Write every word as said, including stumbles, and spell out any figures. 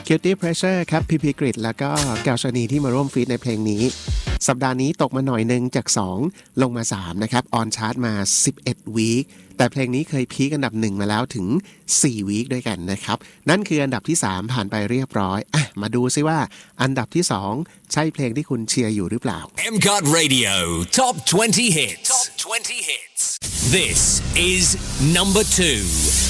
Guilty Pleasure ครับ พี พี Grid แล้วก็แกวชนีที่มาร่วมฟีดในเพลงนี้สัปดาห์นี้ตกมาหน่อยนึงจากสองลงมาสามนะครับออนชาร์ตมาสิบเอ็ดวีคแต่เพลงนี้เคยพีคอันดับหนึ่งมาแล้วถึงสี่วีคด้วยกันนะครับนั่นคืออันดับที่สามผ่านไปเรียบร้อยอ่ะมาดูซิว่าอันดับที่สองใช่เพลงที่คุณเชียร์อยู่หรือเปล่าเอ็ม ซี โอ ที Radio Top twenty Hits Top twenty Hits This is number two